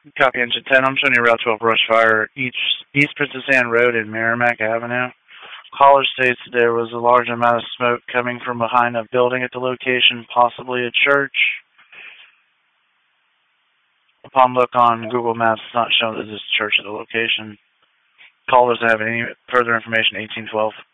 Copy engine 10. I'm showing you Route 12 brush fire, East Princess Anne Road and Merrimack Avenue. Caller states there was a large amount of smoke coming from behind a building at the location, possibly a church. Upon look on Google Maps, it's not shown that this church is the location. Callers have any further information, 1812.